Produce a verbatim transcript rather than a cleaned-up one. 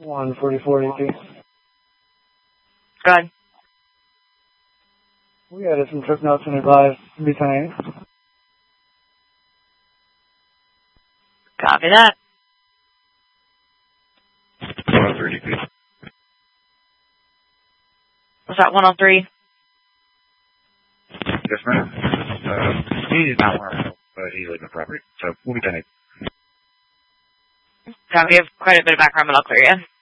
one forty-four eighty. Go ahead. We added some trip notes and advised to be ten eighty. Copy that. one oh three D P. Was that one oh three? Yes, ma'am. Uh, he's not wearing but he's leaving the property, so we'll be ten eighty. Copy. We have quite a bit of background, but I'll clear you.